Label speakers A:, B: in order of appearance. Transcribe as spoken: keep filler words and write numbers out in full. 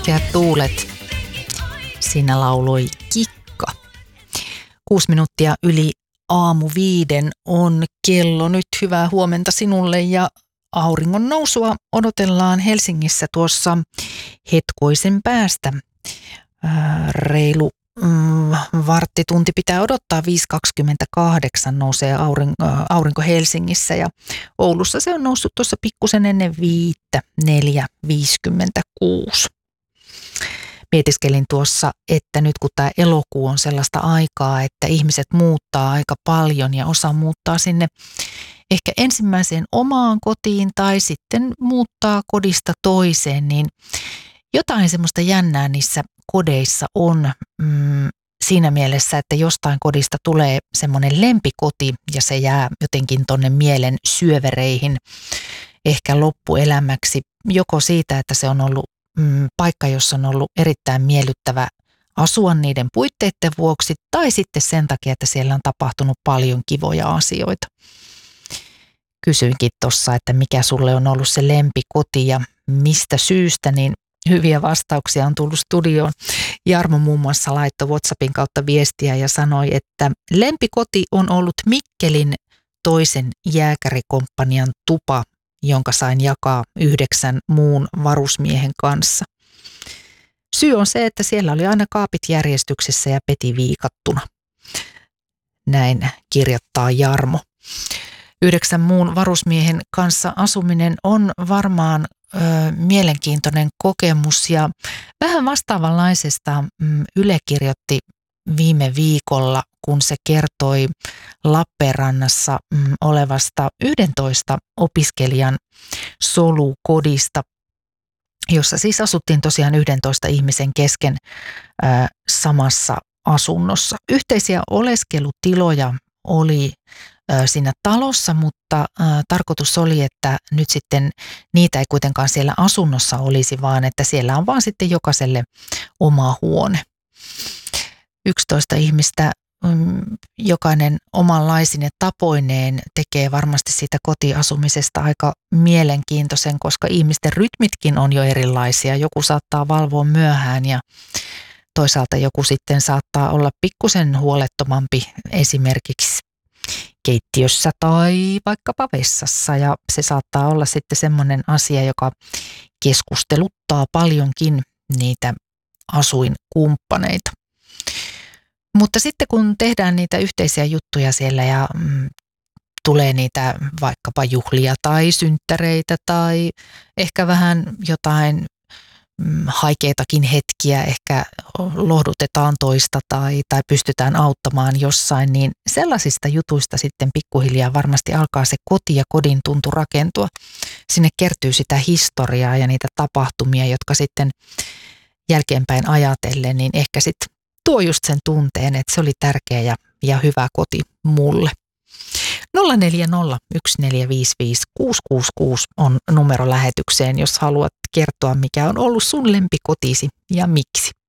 A: Ruskeat tuulet. Siinä lauloi Kikka. Kuusi minuuttia yli aamu viiden on kello nyt. Hyvää huomenta sinulle ja auringon nousua odotellaan Helsingissä tuossa hetkoisen päästä. Ää, reilu mm, varttitunti pitää odottaa. viisi kaksikymmentäkahdeksan nousee aurinko, aurinko Helsingissä ja Oulussa se on noussut tuossa pikkusen ennen viittä, neljä viisikymmentäkuusi. Mietiskelin tuossa, että nyt kun tämä elokuu on sellaista aikaa, että ihmiset muuttaa aika paljon ja osa muuttaa sinne ehkä ensimmäiseen omaan kotiin tai sitten muuttaa kodista toiseen, niin jotain semmoista jännää niissä kodeissa on mm, siinä mielessä, että jostain kodista tulee semmoinen lempikoti ja se jää jotenkin tonne mielen syövereihin ehkä loppuelämäksi, joko siitä, että se on ollut mm, paikka, jossa on ollut erittäin miellyttävä asua niiden puitteiden vuoksi tai sitten sen takia, että siellä on tapahtunut paljon kivoja asioita. Kysyinkin tuossa, että mikä sulle on ollut se lempikoti ja mistä syystä, niin hyviä vastauksia on tullut studioon. Jarmo muun muassa laittoi WhatsAppin kautta viestiä ja sanoi, että lempikoti on ollut Mikkelin toisen jääkärikomppanian tupa, jonka sain jakaa yhdeksän muun varusmiehen kanssa. Syy on se, että siellä oli aina kaapit järjestyksessä ja peti viikattuna. Näin kirjoittaa Jarmo. Yhdeksän muun varusmiehen kanssa asuminen on varmaan ö, mielenkiintoinen kokemus ja vähän vastaavanlaisesta mm, Yle kirjoitti viime viikolla, kun se kertoi Lappeenrannassa mm, olevasta yhdentoista opiskelijan solukodista, jossa siis asuttiin tosiaan yhdentoista ihmisen kesken ö, samassa asunnossa. Yhteisiä oleskelutiloja oli siinä talossa, mutta ä, tarkoitus oli, että nyt sitten niitä ei kuitenkaan siellä asunnossa olisi, vaan että siellä on vaan sitten jokaiselle oma huone. yksitoista ihmistä, mm, jokainen omanlaisine tapoineen tekee varmasti siitä kotiasumisesta aika mielenkiintoisen, koska ihmisten rytmitkin on jo erilaisia. Joku saattaa valvoa myöhään ja toisaalta joku sitten saattaa olla pikkusen huolettomampi esimerkiksi keittiössä tai vaikkapa vessassa ja se saattaa olla sitten semmoinen asia, joka keskusteluttaa paljonkin niitä asuinkumppaneita. Mutta sitten kun tehdään niitä yhteisiä juttuja siellä ja mm, tulee niitä vaikkapa juhlia tai synttäreitä tai ehkä vähän jotain haikeitakin hetkiä, ehkä lohdutetaan toista tai, tai pystytään auttamaan jossain, niin sellaisista jutuista sitten pikkuhiljaa varmasti alkaa se koti ja kodin tuntu rakentua. Sinne kertyy sitä historiaa ja niitä tapahtumia, jotka sitten jälkeenpäin ajatellen, niin ehkä sitten tuo just sen tunteen, että se oli tärkeä ja, ja hyvä koti mulle. nolla neljä nolla yksi neljä viisi viisi kuusi kuusi kuusi on numero lähetykseen, jos haluat kertoa, mikä on ollut sun lempikotisi ja miksi.